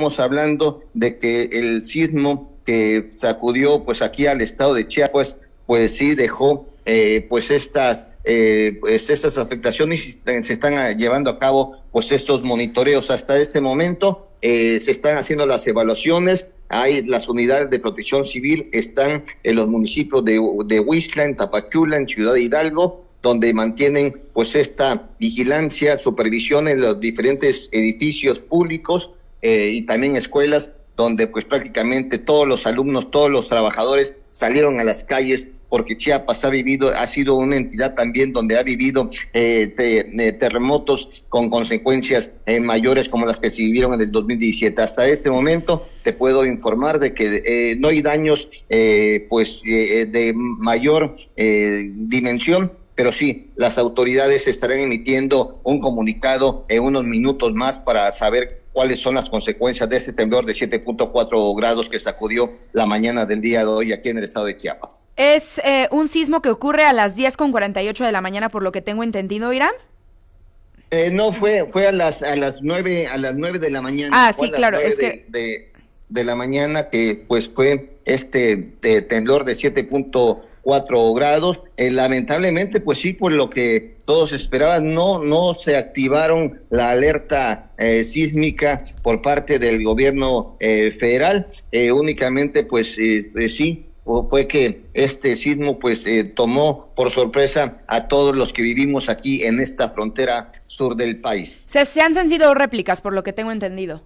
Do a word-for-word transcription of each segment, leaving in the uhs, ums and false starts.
estamos hablando de que el sismo que sacudió pues aquí al estado de Chiapas, pues sí dejó eh, pues estas eh, pues estas afectaciones y se están llevando a cabo pues estos monitoreos. Hasta este momento eh, se están haciendo las evaluaciones. Hay las unidades de protección civil, están en los municipios de, de Huixla, en Tapachula, en Ciudad Hidalgo, donde mantienen pues esta vigilancia, supervisión en los diferentes edificios públicos eh, y también escuelas, donde pues prácticamente todos los alumnos, todos los trabajadores salieron a las calles, porque Chiapas ha vivido, ha sido una entidad también donde ha vivido eh, te, eh, terremotos con consecuencias eh, mayores como las que se vivieron en el dos mil diecisiete. Hasta este momento te puedo informar de que eh, no hay daños eh, pues eh, de mayor eh, dimensión, pero sí, las autoridades estarán emitiendo un comunicado en unos minutos más para saber cuáles son las consecuencias de este temblor de siete punto cuatro grados que sacudió la mañana del día de hoy aquí en el estado de Chiapas. Es eh, un sismo que ocurre a las diez con cuarenta y ocho de la mañana, por lo que tengo entendido, Irán. Eh, no, fue fue a las a las nueve a las nueve de la mañana. Ah, sí, claro, es de, que de, de la mañana que pues fue este de, temblor de siete punto cuatro grados. Eh, lamentablemente, pues sí, por lo que todos esperaban, no no se activaron la alerta eh, sísmica por parte del gobierno eh, federal. Eh, únicamente, pues eh, eh, sí, fue que este sismo pues eh, tomó por sorpresa a todos los que vivimos aquí en esta frontera sur del país. Se, se han sentido réplicas, por lo que tengo entendido.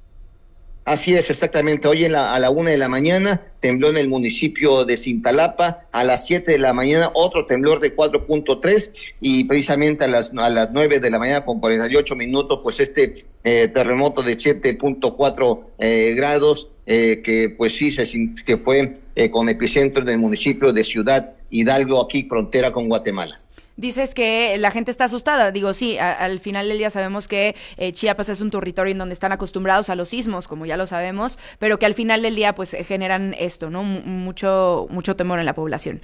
Así es, exactamente. Hoy en la, a la una de la mañana tembló en el municipio de Cintalapa, a las siete de la mañana otro temblor de cuatro punto tres y precisamente a las a las nueve de la mañana con cuarenta y ocho minutos pues este eh, terremoto de siete punto cuatro eh, grados eh, que pues sí se que fue eh, con epicentro en el municipio de Ciudad Hidalgo, aquí frontera con Guatemala. Dices que la gente está asustada. Digo, sí, a, al final del día sabemos que eh, Chiapas es un territorio en donde están acostumbrados a los sismos, como ya lo sabemos, pero que al final del día pues generan esto, ¿no? M- mucho mucho temor en la población.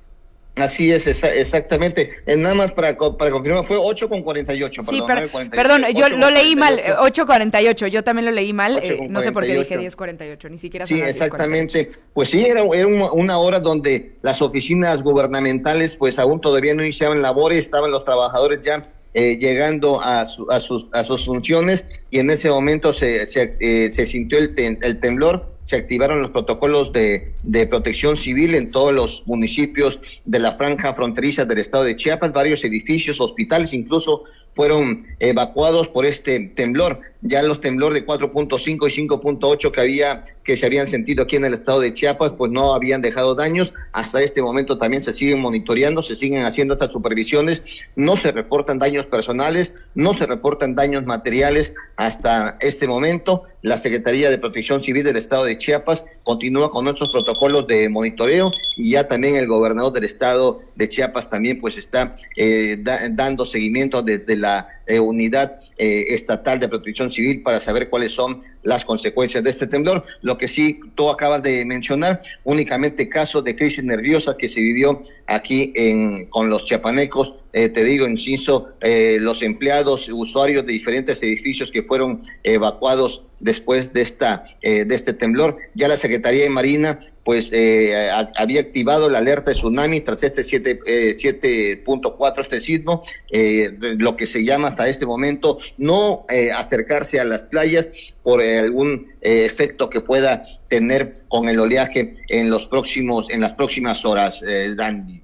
Así es, exa- exactamente. Eh, nada más para, co- para confirmar, fue ocho con cuarenta y ocho. Sí, Perdón, per- nueve cuarenta y ocho, perdón, yo lo leí mal, ocho. ocho cuarenta y ocho, yo también lo leí mal, ocho eh, con no sé por qué cuarenta y dije ocho. diez cuarenta y ocho, ni siquiera Sí, son las diez cuarenta y ocho. exactamente. Pues sí, era, era una, una hora donde las oficinas gubernamentales pues aún todavía no iniciaban labores, estaban los trabajadores ya eh, llegando a, su, a, sus, a sus funciones y en ese momento se, se, eh, se sintió el, tem, el temblor. Se activaron los protocolos de, de protección civil en todos los municipios de la franja fronteriza del estado de Chiapas. Varios edificios, hospitales incluso fueron evacuados por este temblor. Ya los temblores de cuatro punto cinco y cinco punto ocho que había que se habían sentido aquí en el estado de Chiapas, pues no habían dejado daños. Hasta este momento también se siguen monitoreando, se siguen haciendo estas supervisiones. No se reportan daños personales, no se reportan daños materiales hasta este momento. La Secretaría de Protección Civil del estado de Chiapas continúa con nuestros protocolos de monitoreo y ya también el gobernador del estado de Chiapas también pues está eh, da, dando seguimiento desde la eh, unidad eh, estatal de protección civil para saber cuáles son las consecuencias de este temblor. Lo que sí tú acabas de mencionar, únicamente casos de crisis nerviosa que se vivió aquí en con los chiapanecos, eh, te digo, inciso, eh, los empleados, usuarios de diferentes edificios que fueron evacuados después de esta eh, de este temblor. Ya la Secretaría de Marina pues eh, a, había activado la alerta de tsunami tras este siete punto cuatro este sismo, eh, lo que se llama hasta este momento no eh, acercarse a las playas por eh, algún eh, efecto que pueda tener con el oleaje en los próximos en las próximas horas, eh, Dandy.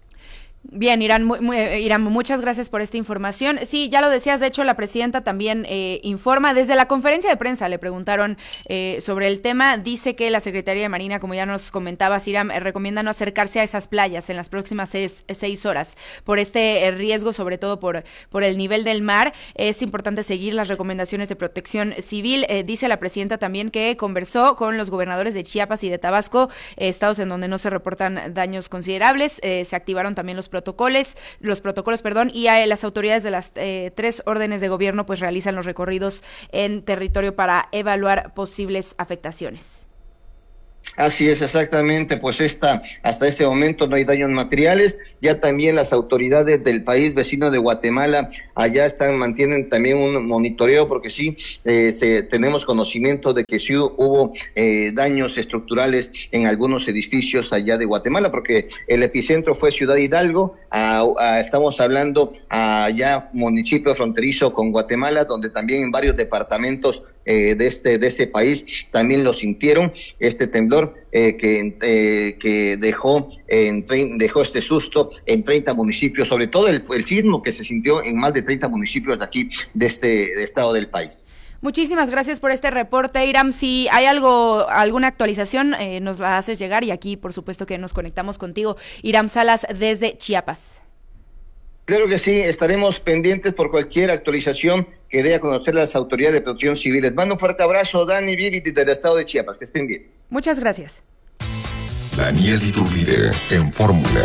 Bien, Irán, muy, muy, Irán, muchas gracias por esta información. Sí, ya lo decías, de hecho la presidenta también eh, informa, desde la conferencia de prensa le preguntaron eh, sobre el tema, dice que la Secretaría de Marina, como ya nos comentabas, Irán, eh, recomienda no acercarse a esas playas en las próximas seis, seis horas, por este eh, riesgo, sobre todo por, por el nivel del mar. Es importante seguir las recomendaciones de protección civil. Eh, dice la presidenta también que conversó con los gobernadores de Chiapas y de Tabasco, eh, estados en donde no se reportan daños considerables, eh, se activaron también los protocolos, los protocolos, perdón, y a, las autoridades de las eh, tres órdenes de gobierno pues realizan los recorridos en territorio para evaluar posibles afectaciones. Así es, exactamente, pues esta, hasta ese momento no hay daños materiales. Ya también las autoridades del país vecino de Guatemala allá están, mantienen también un monitoreo, porque sí, eh, se, tenemos conocimiento de que sí hubo eh, daños estructurales en algunos edificios allá de Guatemala, porque el epicentro fue Ciudad Hidalgo, a, a, estamos hablando allá municipio fronterizo con Guatemala, donde también en varios departamentos eh, de este de ese país también lo sintieron, este temblor eh, que eh, que dejó en dejó este susto en treinta municipios, sobre todo el, el sismo que se sintió en más de treinta municipios de aquí de este de estado del país. Muchísimas gracias por este reporte, Iram. Si hay algo, alguna actualización, eh, nos la haces llegar, y aquí por supuesto que nos conectamos contigo. Iram Salas desde Chiapas. Claro que sí, estaremos pendientes por cualquier actualización que dé a conocer las autoridades de protección civil. Les mando un fuerte abrazo, Dani Vivi, desde el estado de Chiapas. Que estén bien. Muchas gracias. Daniel Iturbide en Fórmula.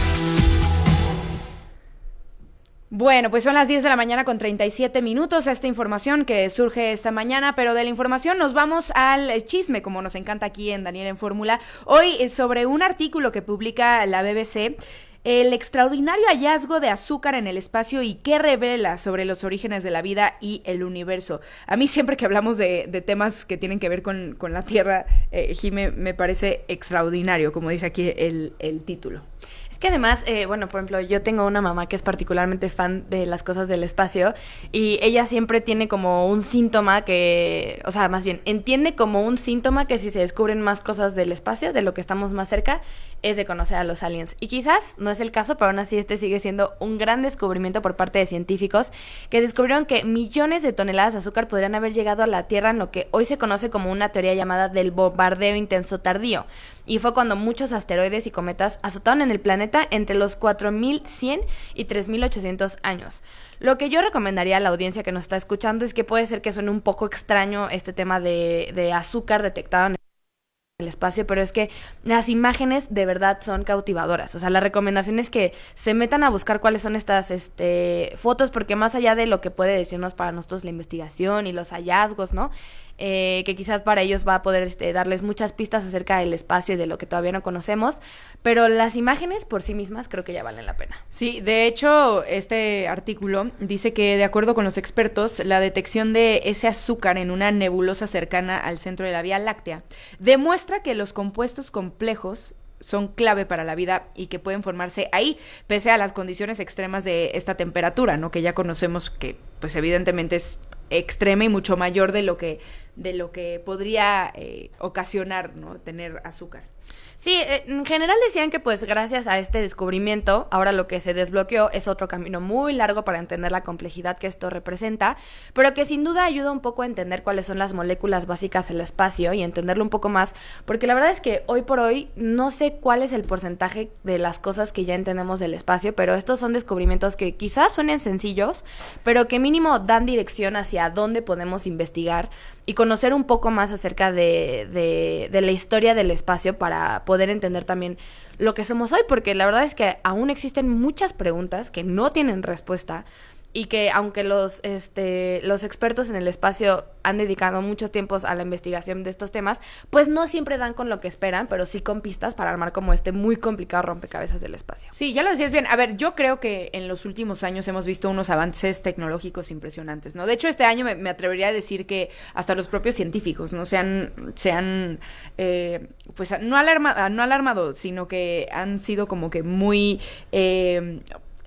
Bueno, pues son las diez de la mañana con treinta y siete minutos. Esta información que surge esta mañana, pero de la información nos vamos al chisme, como nos encanta aquí en Daniel en Fórmula. Hoy sobre un artículo que publica la B B C, el extraordinario hallazgo de azúcar en el espacio y qué revela sobre los orígenes de la vida y el universo. A mí siempre que hablamos de, de temas que tienen que ver con, con la Tierra, eh, Jime, me parece extraordinario, como dice aquí el, el título. Es que además, eh, bueno, por ejemplo, yo tengo una mamá que es particularmente fan de las cosas del espacio y ella siempre tiene como un síntoma que, o sea, más bien, entiende como un síntoma que si se descubren más cosas del espacio, de lo que estamos más cerca, es de conocer a los aliens. Y quizás no es el caso, pero aún así este sigue siendo un gran descubrimiento por parte de científicos que descubrieron que millones de toneladas de azúcar podrían haber llegado a la Tierra en lo que hoy se conoce como una teoría llamada del bombardeo intenso tardío. Y fue cuando muchos asteroides y cometas azotaron en el planeta entre los cuatro mil cien y tres mil ochocientos años. Lo que yo recomendaría a la audiencia que nos está escuchando es que puede ser que suene un poco extraño este tema de, de azúcar detectado en el espacio, pero es que las imágenes de verdad son cautivadoras. O sea, la recomendación es que se metan a buscar cuáles son estas este, fotos, porque más allá de lo que puede decirnos para nosotros la investigación y los hallazgos, ¿no? Eh, que quizás para ellos va a poder este, darles muchas pistas acerca del espacio y de lo que todavía no conocemos, pero las imágenes por sí mismas creo que ya valen la pena. Sí, de hecho, este artículo dice que, de acuerdo con los expertos, la detección de ese azúcar en una nebulosa cercana al centro de la Vía Láctea demuestra que los compuestos complejos son clave para la vida y que pueden formarse ahí, pese a las condiciones extremas de esta temperatura, ¿no? Que ya conocemos que, pues evidentemente es extrema y mucho mayor de lo que de lo que podría eh, ocasionar, ¿no?, tener azúcar. Sí, en general decían que pues gracias a este descubrimiento, ahora lo que se desbloqueó es otro camino muy largo para entender la complejidad que esto representa, pero que sin duda ayuda un poco a entender cuáles son las moléculas básicas del espacio y entenderlo un poco más, porque la verdad es que hoy por hoy no sé cuál es el porcentaje de las cosas que ya entendemos del espacio, pero estos son descubrimientos que quizás suenen sencillos, pero que mínimo dan dirección hacia dónde podemos investigar y conocer un poco más acerca de, de, de la historia del espacio para poder entender también lo que somos hoy, porque la verdad es que aún existen muchas preguntas que no tienen respuesta y que aunque los este los expertos en el espacio han dedicado muchos tiempos a la investigación de estos temas, pues no siempre dan con lo que esperan, pero sí con pistas para armar como este muy complicado rompecabezas del espacio. Sí, ya lo decías bien. A ver, yo creo que en los últimos años hemos visto unos avances tecnológicos impresionantes, ¿no? De hecho, este año me, me atrevería a decir que hasta los propios científicos, ¿no? Se han, se han eh, pues no, alarma, no alarmado, sino que han sido como que muy... Eh,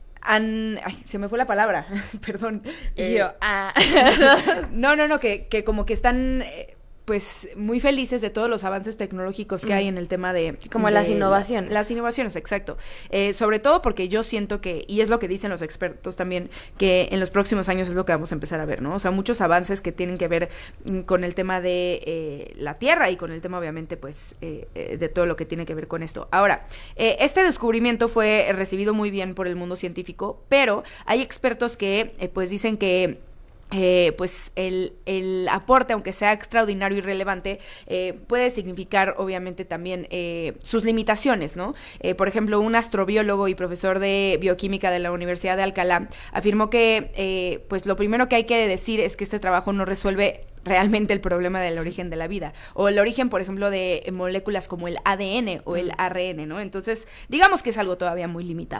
Han, ay, se me fue la palabra, perdón. Y eh, yo, ah. no, no, no, que, que como que están, eh, pues, muy felices de todos los avances tecnológicos que mm. hay en el tema de... Como de las innovaciones. La, las innovaciones, exacto. Eh, sobre todo porque yo siento que, y es lo que dicen los expertos también, que en los próximos años es lo que vamos a empezar a ver, ¿no? O sea, muchos avances que tienen que ver mm, con el tema de eh, la Tierra y con el tema, obviamente, pues, eh, eh, de todo lo que tiene que ver con esto. Ahora, eh, este descubrimiento fue recibido muy bien por el mundo científico, pero hay expertos que, eh, pues, dicen que Eh, pues el, el aporte, aunque sea extraordinario y relevante, eh, puede significar obviamente también eh, sus limitaciones, ¿no? Eh, por ejemplo, un astrobiólogo y profesor de bioquímica de la Universidad de Alcalá afirmó que eh, pues lo primero que hay que decir es que este trabajo no resuelve realmente el problema del origen de la vida, o el origen, por ejemplo, de moléculas como el A D N o el A R N, ¿no? Entonces, digamos que es algo todavía muy limitado.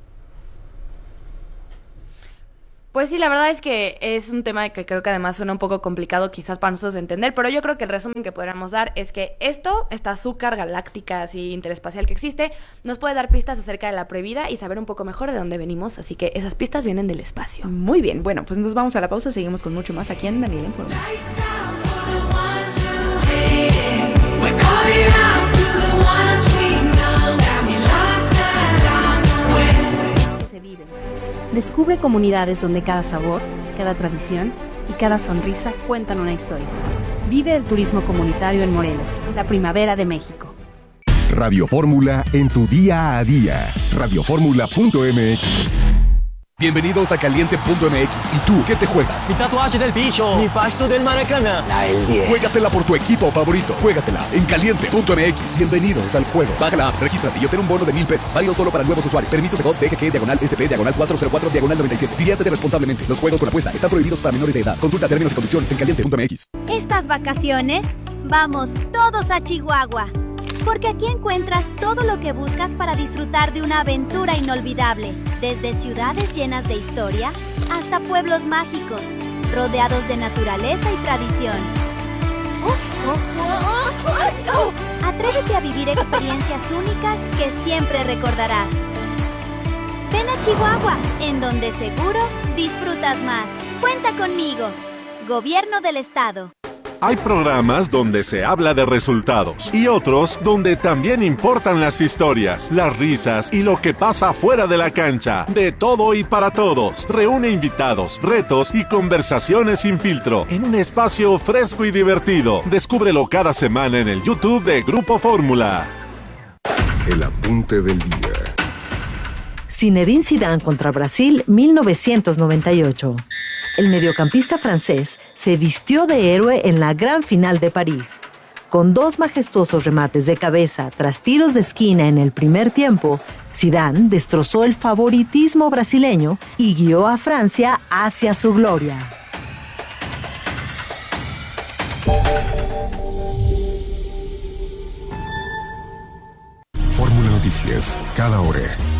Pues sí, la verdad es que es un tema que creo que además suena un poco complicado quizás para nosotros de entender, pero yo creo que el resumen que podríamos dar es que esto, esta azúcar galáctica así interespacial que existe, nos puede dar pistas acerca de la prohibida y saber un poco mejor de dónde venimos, así que esas pistas vienen del espacio. Muy bien, bueno, pues nos vamos a la pausa, seguimos con mucho más aquí en Daniela Informa. Se viven. Descubre comunidades donde cada sabor, cada tradición y cada sonrisa cuentan una historia. Vive el turismo comunitario en Morelos, la primavera de México. Radio Fórmula en tu día a día. radio fórmula punto m x. Bienvenidos a Caliente punto m x. ¿Y tú qué te juegas? Mi tatuaje del bicho. Mi pasto del Maracaná. La el diez. Juégatela por tu equipo favorito. Juégatela en Caliente punto m x. Bienvenidos al juego. Baja la app, regístrate y obtén un bono de mil pesos. Válido solo para nuevos usuarios. Permisos de C O D, D G G, diagonal S P, diagonal cuatro cero cuatro, diagonal noventa y siete. Diviértete responsablemente. Los juegos con apuesta están prohibidos para menores de edad. Consulta términos y condiciones en Caliente punto m x. Estas vacaciones, vamos todos a Chihuahua. Porque aquí encuentras todo lo que buscas para disfrutar de una aventura inolvidable. Desde ciudades llenas de historia hasta pueblos mágicos, rodeados de naturaleza y tradición. Atrévete a vivir experiencias únicas que siempre recordarás. Ven a Chihuahua, en donde seguro disfrutas más. Cuenta conmigo. Gobierno del Estado. Hay programas donde se habla de resultados y otros donde también importan las historias, las risas y lo que pasa fuera de la cancha. De todo y para todos. Reúne invitados, retos y conversaciones sin filtro en un espacio fresco y divertido. Descúbrelo cada semana en el YouTube de Grupo Fórmula. El apunte del día. Zinedine Zidane contra Brasil, mil novecientos noventa y ocho. El mediocampista francés se vistió de héroe en la gran final de París. Con dos majestuosos remates de cabeza tras tiros de esquina en el primer tiempo, Zidane destrozó el favoritismo brasileño y guió a Francia hacia su gloria. Fórmula Noticias, cada hora.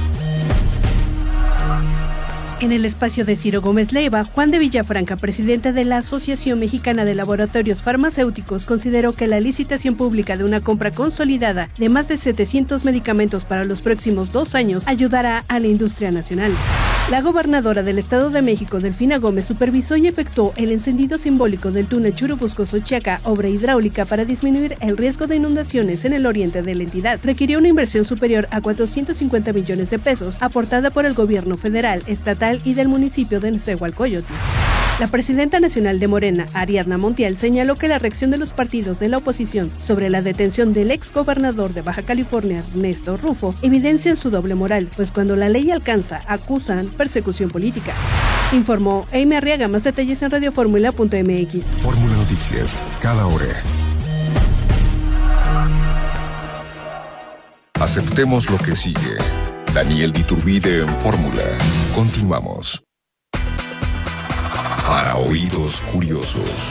En el espacio de Ciro Gómez Leiva, Juan de Villafranca, presidente de la Asociación Mexicana de Laboratorios Farmacéuticos, consideró que la licitación pública de una compra consolidada de más de setecientos medicamentos para los próximos dos años ayudará a la industria nacional. La gobernadora del Estado de México, Delfina Gómez, supervisó y efectuó el encendido simbólico del túnel Churubusco-Sochiaca, obra hidráulica para disminuir el riesgo de inundaciones en el oriente de la entidad. Requirió una inversión superior a cuatrocientos cincuenta millones de pesos, aportada por el gobierno federal, estatal y del municipio de Nezahualcóyotl. La presidenta nacional de Morena, Ariadna Montiel, señaló que la reacción de los partidos de la oposición sobre la detención del exgobernador de Baja California, Ernesto Rufo, evidencian su doble moral, pues cuando la ley alcanza, acusan persecución política. Informó Amy Arriaga. Más detalles en radio fórmula punto m x. Fórmula Noticias, cada hora. Aceptemos lo que sigue. Daniel Iturbide en Fórmula. Continuamos. Para oídos curiosos.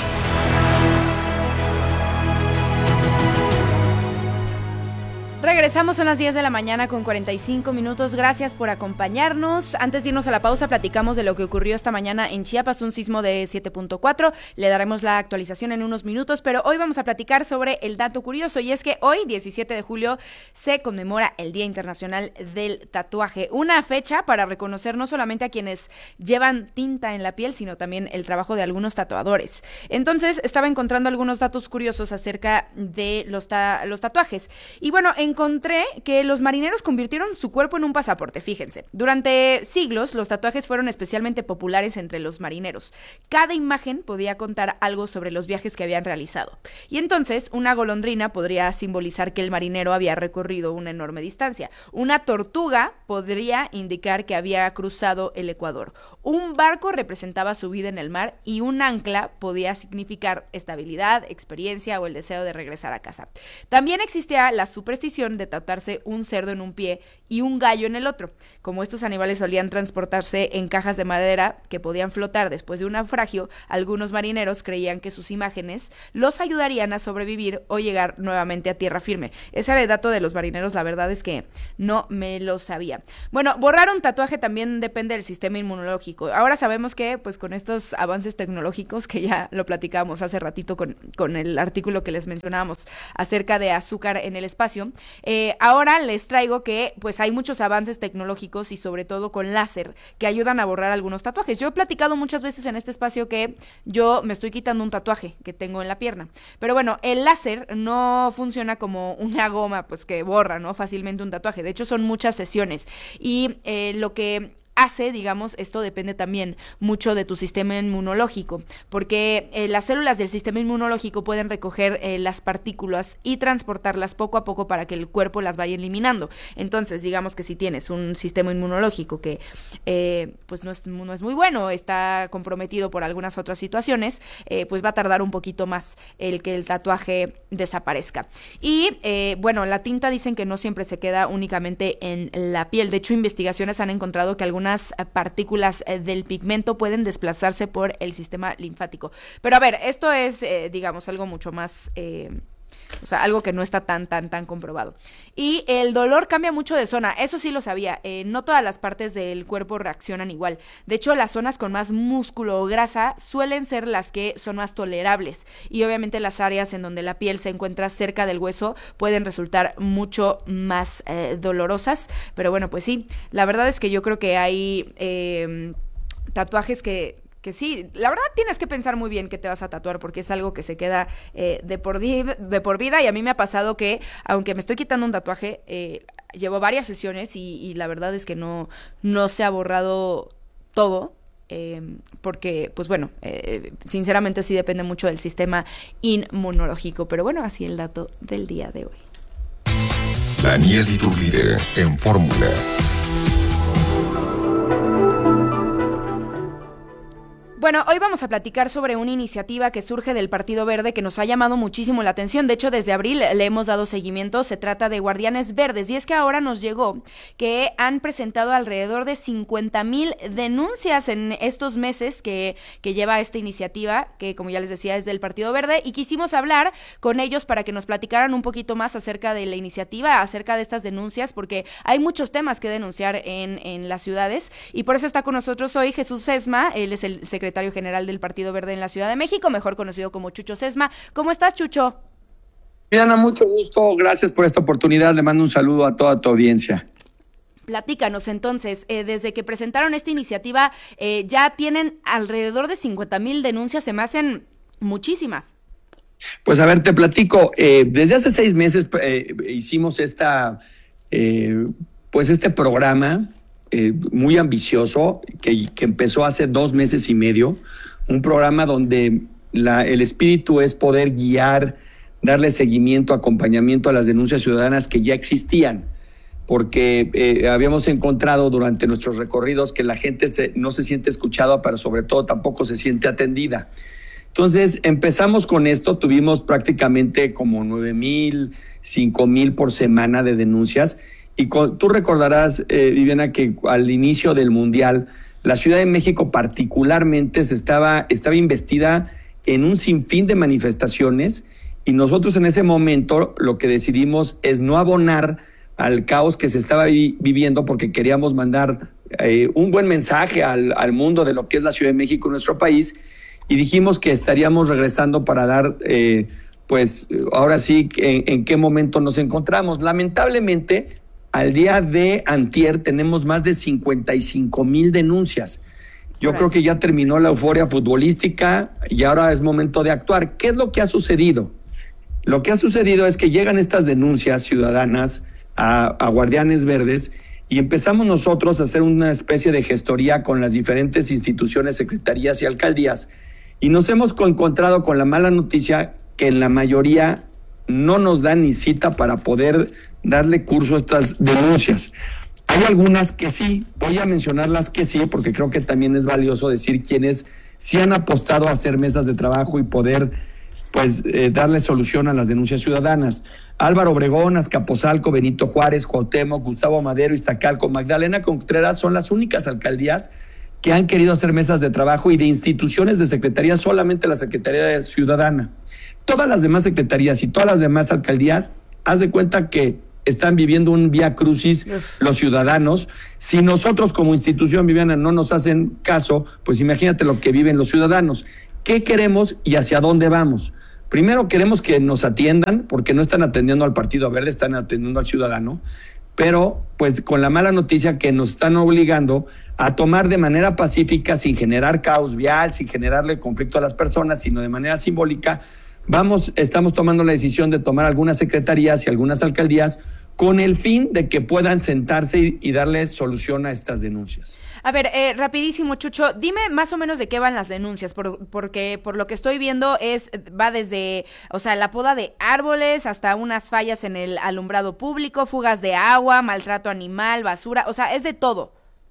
Regresamos, son las diez de la mañana con cuarenta y cinco minutos. Gracias por acompañarnos. Antes de irnos a la pausa, platicamos de lo que ocurrió esta mañana en Chiapas, un sismo de siete punto cuatro. Le daremos la actualización en unos minutos, pero hoy vamos a platicar sobre el dato curioso, y es que hoy, diecisiete de julio, se conmemora el Día Internacional del Tatuaje, una fecha para reconocer no solamente a quienes llevan tinta en la piel, sino también el trabajo de algunos tatuadores. Entonces, estaba encontrando algunos datos curiosos acerca de los, ta- los tatuajes. Y bueno, en encontré que los marineros convirtieron su cuerpo en un pasaporte, fíjense. Durante siglos, los tatuajes fueron especialmente populares entre los marineros. Cada imagen podía contar algo sobre los viajes que habían realizado. Y entonces, una golondrina podría simbolizar que el marinero había recorrido una enorme distancia. Una tortuga podría indicar que había cruzado el Ecuador. Un barco representaba su vida en el mar y un ancla podía significar estabilidad, experiencia o el deseo de regresar a casa. También existía la superstición quejaron de tatuarse un cerdo en un pie y un gallo en el otro. Como estos animales solían transportarse en cajas de madera que podían flotar después de un naufragio, algunos marineros creían que sus imágenes los ayudarían a sobrevivir o llegar nuevamente a tierra firme. Ese era el dato de los marineros, la verdad es que no me lo sabía. Bueno, borrar un tatuaje también depende del sistema inmunológico. Ahora sabemos que, pues con estos avances tecnológicos, que ya lo platicábamos hace ratito con, con el artículo que les mencionábamos acerca de azúcar en el espacio, eh, ahora les traigo que pues hay muchos avances tecnológicos y sobre todo con láser que ayudan a borrar algunos tatuajes. Yo he platicado muchas veces en este espacio que yo me estoy quitando un tatuaje que tengo en la pierna, pero bueno, el láser no funciona como una goma pues que borra, ¿no?, fácilmente un tatuaje. De hecho, son muchas sesiones y eh, lo que hace, digamos, esto depende también mucho de tu sistema inmunológico, porque eh, las células del sistema inmunológico pueden recoger eh, las partículas y transportarlas poco a poco para que el cuerpo las vaya eliminando. Entonces, digamos que si tienes un sistema inmunológico que eh, pues no es, no es muy bueno, está comprometido por algunas otras situaciones, eh, pues va a tardar un poquito más el que el tatuaje desaparezca. Y eh, bueno, la tinta dicen que no siempre se queda únicamente en la piel. De hecho, investigaciones han encontrado que algunas partículas del pigmento pueden desplazarse por el sistema linfático. Pero a ver, esto es, eh, digamos, algo mucho más... Eh, o sea, algo que no está tan, tan, tan comprobado. Y el dolor cambia mucho de zona, eso sí lo sabía, eh, no todas las partes del cuerpo reaccionan igual. De hecho, las zonas con más músculo o grasa suelen ser las que son más tolerables. Y obviamente las áreas en donde la piel se encuentra cerca del hueso pueden resultar mucho más eh, dolorosas. Pero bueno, pues sí, la verdad es que yo creo que hay eh, tatuajes que... que sí, la verdad tienes que pensar muy bien qué te vas a tatuar porque es algo que se queda eh, de, por di- de por vida y a mí me ha pasado que, aunque me estoy quitando un tatuaje, eh, llevo varias sesiones y, y la verdad es que no, no se ha borrado todo. Eh, porque, pues bueno, eh, sinceramente sí depende mucho del sistema inmunológico, pero bueno, así el dato del día de hoy. Daniel Iturbide en Fórmula. Bueno, hoy vamos a platicar sobre una iniciativa que surge del Partido Verde que nos ha llamado muchísimo la atención. De hecho, desde abril le hemos dado seguimiento. Se trata de Guardianes Verdes y es que ahora nos llegó que han presentado alrededor de cincuenta mil denuncias en estos meses que, que lleva esta iniciativa, que como ya les decía es del Partido Verde, y quisimos hablar con ellos para que nos platicaran un poquito más acerca de la iniciativa, acerca de estas denuncias, porque hay muchos temas que denunciar en, en las ciudades y por eso está con nosotros hoy Jesús Sesma. Él es el secretario general del Partido Verde en la Ciudad de México, mejor conocido como Chucho Sesma. ¿Cómo estás, Chucho? Diana, mucho gusto, gracias por esta oportunidad, le mando un saludo a toda tu audiencia. Platícanos entonces, eh, desde que presentaron esta iniciativa, eh, ya tienen alrededor de cincuenta mil denuncias, se me hacen muchísimas. Pues a ver, te platico, eh, desde hace seis meses eh, hicimos esta, eh, pues este programa Eh, muy ambicioso que, que empezó hace dos meses y medio, un programa donde la, el espíritu es poder guiar, darle seguimiento, acompañamiento a las denuncias ciudadanas que ya existían, porque eh, habíamos encontrado durante nuestros recorridos que la gente se, no se siente escuchada, pero sobre todo tampoco se siente atendida. Entonces empezamos con esto, tuvimos prácticamente como nueve mil, cinco mil por semana de denuncias. Y con, tú recordarás, eh, Viviana, que al inicio del Mundial, la Ciudad de México particularmente se estaba, estaba investida en un sinfín de manifestaciones y nosotros en ese momento lo que decidimos es no abonar al caos que se estaba vi- viviendo porque queríamos mandar eh, un buen mensaje al, al mundo de lo que es la Ciudad de México, nuestro país, y dijimos que estaríamos regresando para dar, eh, pues ahora sí, en, en qué momento nos encontramos. Lamentablemente, al día de antier tenemos más de cincuenta y cinco mil denuncias. Yo right. creo que ya terminó la euforia futbolística y ahora es momento de actuar. ¿Qué es lo que ha sucedido? Lo que ha sucedido es que llegan estas denuncias ciudadanas a, a Guardianes Verdes y empezamos nosotros a hacer una especie de gestoría con las diferentes instituciones, secretarías y alcaldías. Y nos hemos encontrado con la mala noticia que en la mayoría no nos dan ni cita para poder darle curso a estas denuncias. Hay algunas que sí, voy a mencionar las que sí, porque creo que también es valioso decir quiénes sí han apostado a hacer mesas de trabajo y poder pues eh, darle solución a las denuncias ciudadanas. Álvaro Obregón, Azcapotzalco, Benito Juárez, Cuauhtémoc, Gustavo Madero, Iztacalco, Magdalena Contreras son las únicas alcaldías que han querido hacer mesas de trabajo y de instituciones de secretaría, solamente la Secretaría Ciudadana. Todas las demás secretarías y todas las demás alcaldías, haz de cuenta que están viviendo un vía crucis los ciudadanos. Si nosotros como institución, Viviana, no nos hacen caso, pues imagínate lo que viven los ciudadanos. ¿Qué queremos y hacia dónde vamos? Primero queremos que nos atiendan, porque no están atendiendo al Partido Verde, están atendiendo al ciudadano, pero pues con la mala noticia que nos están obligando a tomar de manera pacífica, sin generar caos vial, sin generarle conflicto a las personas, sino de manera simbólica, vamos, estamos tomando la decisión de tomar algunas secretarías y algunas alcaldías con el fin de que puedan sentarse y, y darle solución a estas denuncias. A ver, eh, rapidísimo, Chucho, dime más o menos de qué van las denuncias, por, porque por lo que estoy viendo es va desde, o sea, la poda de árboles hasta unas fallas en el alumbrado público, fugas de agua, maltrato animal, basura, o sea, es de todo.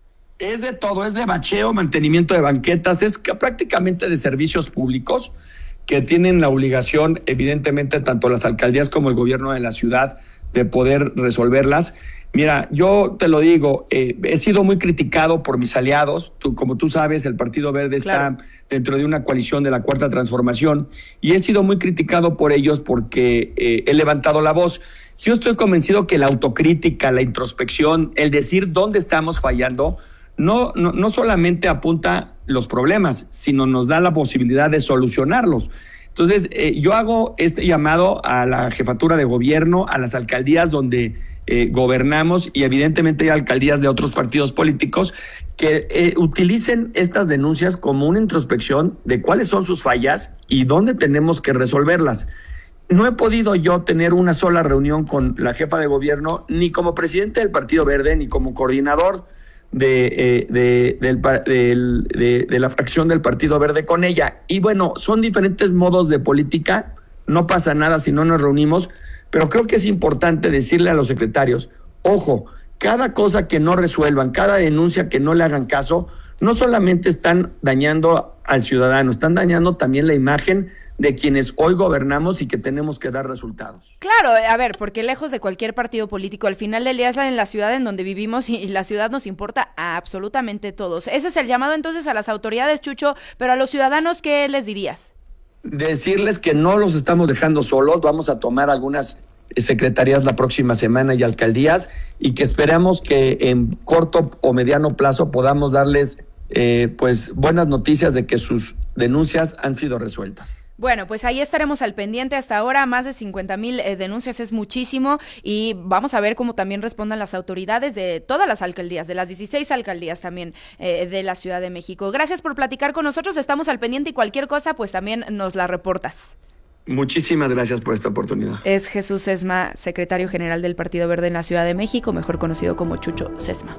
Es de todo, es de bacheo, mantenimiento de banquetas, es prácticamente de servicios públicos que tienen la obligación, evidentemente, tanto las alcaldías como el gobierno de la ciudad, de poder resolverlas. Mira, yo te lo digo, eh, he sido muy criticado por mis aliados. Tú, como tú sabes, el Partido Verde claro. está dentro de una coalición de la Cuarta Transformación y he sido muy criticado por ellos porque eh, he levantado la voz. Yo estoy convencido que la autocrítica, la introspección, el decir dónde estamos fallando, no, no, no solamente apunta los problemas, sino nos da la posibilidad de solucionarlos. Entonces, eh, yo hago este llamado a la jefatura de gobierno, a las alcaldías donde eh, gobernamos y evidentemente hay alcaldías de otros partidos políticos que eh, utilicen estas denuncias como una introspección de cuáles son sus fallas y dónde tenemos que resolverlas. No he podido yo tener una sola reunión con la jefa de gobierno, ni como presidente del Partido Verde, ni como coordinador de, eh, de, del, del, de, de la fracción del Partido Verde con ella. Y bueno, son diferentes modos de política, no pasa nada si no nos reunimos, pero creo que es importante decirle a los secretarios, ojo, cada cosa que no resuelvan, cada denuncia que no le hagan caso, no solamente están dañando al ciudadano, están dañando también la imagen de quienes hoy gobernamos y que tenemos que dar resultados. Claro, a ver, porque lejos de cualquier partido político, al final del día es en la ciudad en donde vivimos y la ciudad nos importa a absolutamente todos. Ese es el llamado entonces a las autoridades, Chucho, pero a los ciudadanos, ¿qué les dirías? Decirles que no los estamos dejando solos, vamos a tomar algunas secretarías la próxima semana y alcaldías y que esperamos que en corto o mediano plazo podamos darles eh, pues buenas noticias de que sus denuncias han sido resueltas. Bueno, pues ahí estaremos al pendiente. Hasta ahora más de cincuenta mil eh, denuncias es muchísimo y vamos a ver cómo también respondan las autoridades de todas las alcaldías, de las dieciséis alcaldías también eh, de la Ciudad de México. Gracias por platicar con nosotros, estamos al pendiente y cualquier cosa pues también nos la reportas. Muchísimas gracias por esta oportunidad. Es Jesús Sesma, secretario general del Partido Verde en la Ciudad de México, mejor conocido como Chucho Sesma.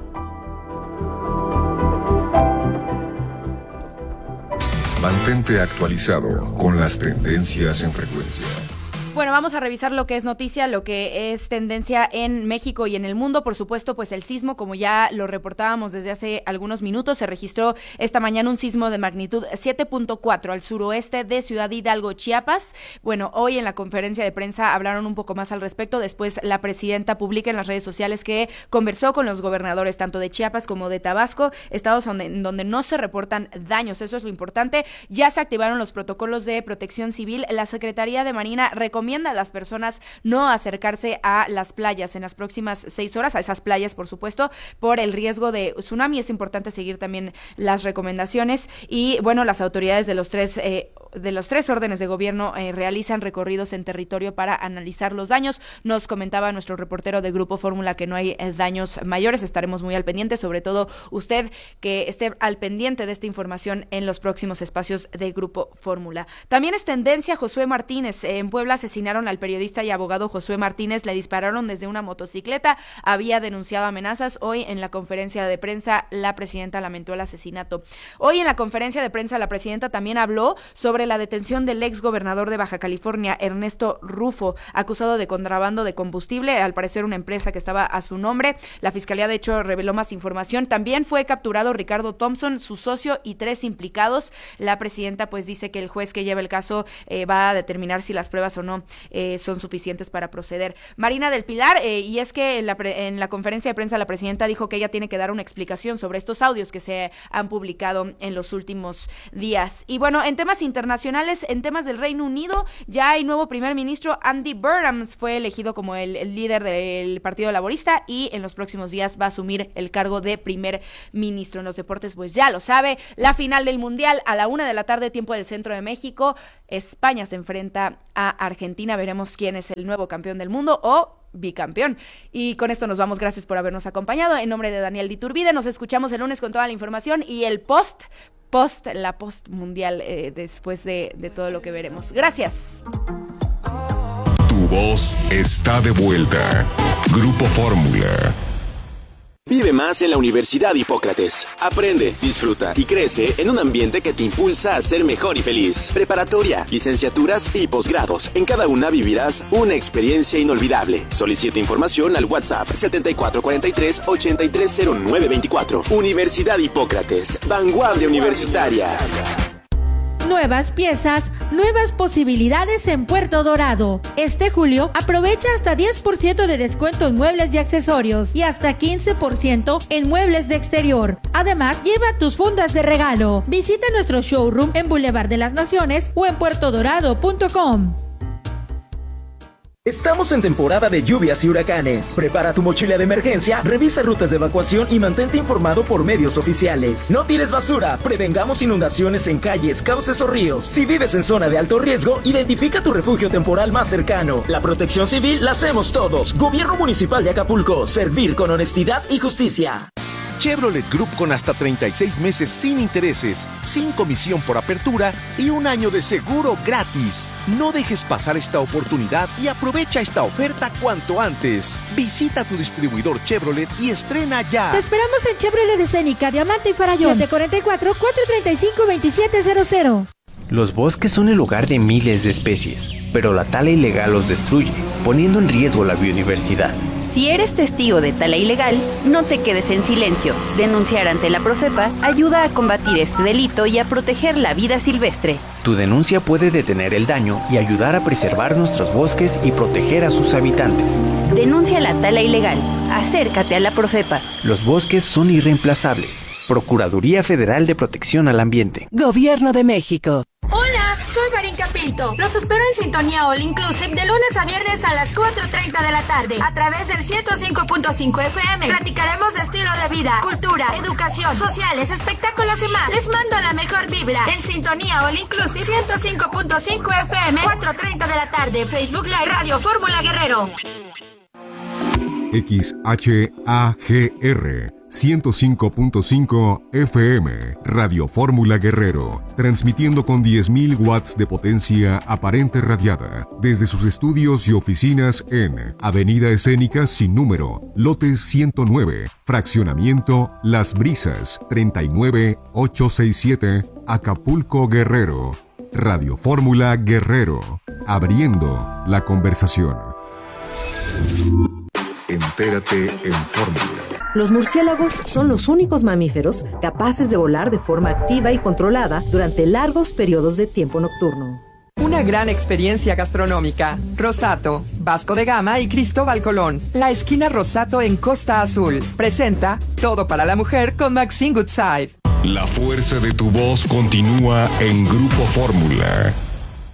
Mantente actualizado con las tendencias en frecuencia. Bueno, vamos a revisar lo que es noticia, lo que es tendencia en México y en el mundo. Por supuesto, pues el sismo, como ya lo reportábamos desde hace algunos minutos, se registró esta mañana un sismo de magnitud siete punto cuatro al suroeste de Ciudad Hidalgo, Chiapas. Bueno, hoy en la conferencia de prensa hablaron un poco más al respecto. Después la presidenta publica en las redes sociales que conversó con los gobernadores tanto de Chiapas como de Tabasco, estados donde, donde no se reportan daños. Eso es lo importante. Ya se activaron los protocolos de protección civil. La Secretaría de Marina recomienda a las personas no acercarse a las playas en las próximas seis horas, a esas playas por supuesto, por el riesgo de tsunami. Es importante seguir también las recomendaciones y bueno, las autoridades de los tres eh, de los tres órdenes de gobierno eh, realizan recorridos en territorio para analizar los daños. Nos comentaba nuestro reportero de Grupo Fórmula que no hay eh, daños mayores. Estaremos muy al pendiente, sobre todo usted que esté al pendiente de esta información en los próximos espacios de Grupo Fórmula. También es tendencia Josué Martínez. Eh, en Puebla asesinaron al periodista y abogado Josué Martínez, le dispararon desde una motocicleta, había denunciado amenazas. Hoy en la conferencia de prensa la presidenta lamentó el asesinato. Hoy en la conferencia de prensa la presidenta también habló sobre sobre la detención del ex gobernador de Baja California, Ernesto Rufo, acusado de contrabando de combustible, al parecer una empresa que estaba a su nombre. La fiscalía, de hecho, reveló más información. También fue capturado Ricardo Thompson, su socio, y tres implicados. La presidenta pues dice que el juez que lleva el caso eh, va a determinar si las pruebas o no eh, son suficientes para proceder. Marina del Pilar, eh, y es que en la, pre- en la conferencia de prensa la presidenta dijo que ella tiene que dar una explicación sobre estos audios que se han publicado en los últimos días. Y bueno, en temas internacionales, en temas del Reino Unido, ya hay nuevo primer ministro. Andy Burnham fue elegido como el, el líder del Partido Laborista y en los próximos días va a asumir el cargo de primer ministro. En los deportes, pues ya lo sabe, la final del Mundial a la una de la tarde, tiempo del centro de México. España se enfrenta a Argentina. Veremos quién es el nuevo campeón del mundo o bicampeón. Y con esto nos vamos. Gracias por habernos acompañado. En nombre de Daniel Diturbide, nos escuchamos el lunes con toda la información y el post, post, la post mundial eh, después de, de todo lo que veremos. Gracias. Tu voz está de vuelta. Grupo Fórmula. Vive más en la Universidad Hipócrates. Aprende, disfruta y crece en un ambiente que te impulsa a ser mejor y feliz. Preparatoria, licenciaturas y posgrados. En cada una vivirás una experiencia inolvidable. Solicita información al WhatsApp setenta y cuatro cuarenta y tres ochenta y tres cero nueve veinticuatro. Universidad Hipócrates. Vanguardia universitaria. Nuevas piezas, nuevas posibilidades en Puerto Dorado. Este julio, aprovecha hasta diez por ciento de descuento en muebles y accesorios y hasta quince por ciento en muebles de exterior. Además, lleva tus fundas de regalo. Visita nuestro showroom en Boulevard de las Naciones o en puerto dorado punto com. Estamos en temporada de lluvias y huracanes. Prepara tu mochila de emergencia, revisa rutas de evacuación y mantente informado por medios oficiales. No tires basura, prevengamos inundaciones en calles, cauces o ríos. Si vives en zona de alto riesgo, identifica tu refugio temporal más cercano. La protección civil la hacemos todos. Gobierno Municipal de Acapulco, servir con honestidad y justicia. Chevrolet Group con hasta treinta y seis meses sin intereses, sin comisión por apertura y un año de seguro gratis. No dejes pasar esta oportunidad y aprovecha esta oferta cuanto antes. Visita tu distribuidor Chevrolet y estrena ya. Te esperamos en Chevrolet Escénica, Diamante y Farallón. siete cuatro cuatro, cuatro tres cinco, dos siete cero cero. Los bosques son el hogar de miles de especies, pero la tala ilegal los destruye, poniendo en riesgo la biodiversidad. Si eres testigo de tala ilegal, no te quedes en silencio. Denunciar ante la Profepa ayuda a combatir este delito y a proteger la vida silvestre. Tu denuncia puede detener el daño y ayudar a preservar nuestros bosques y proteger a sus habitantes. Denuncia la tala ilegal. Acércate a la Profepa. Los bosques son irreemplazables. Procuraduría Federal de Protección al Ambiente. Gobierno de México. Hola, soy Marinka Pinto. Los espero en Sintonía All Inclusive de lunes a viernes a las cuatro treinta de la tarde a través del ciento cinco punto cinco F M. Platicaremos de estilo de vida, cultura, educación, sociales, espectáculos y más. Les mando la mejor vibra en Sintonía All Inclusive ciento cinco punto cinco F M, cuatro treinta de la tarde. Facebook Live Radio Fórmula Guerrero. X H A G R ciento cinco punto cinco F M, Radio Fórmula Guerrero, transmitiendo con diez mil watts de potencia aparente radiada, desde sus estudios y oficinas en Avenida Escénica sin número, lote ciento nueve, fraccionamiento Las Brisas, treinta y nueve ochocientos sesenta y siete, Acapulco, Guerrero. Radio Fórmula Guerrero, abriendo la conversación. Entérate en Fórmula. Los murciélagos son los únicos mamíferos capaces de volar de forma activa y controlada durante largos periodos de tiempo nocturno. Una gran experiencia gastronómica. Rosato, Vasco de Gama y Cristóbal Colón. La esquina Rosato en Costa Azul. Presenta Todo para la Mujer con Maxine Goodside. La fuerza de tu voz continúa en Grupo Fórmula.